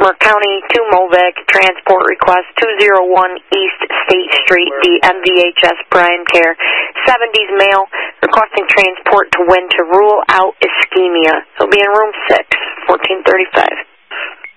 Merck County to Movac, transport request 201 East State Street, DMVHS Prime Care, 70s male, requesting transport to Wynn to rule out ischemia. He'll be in room 6, 1435.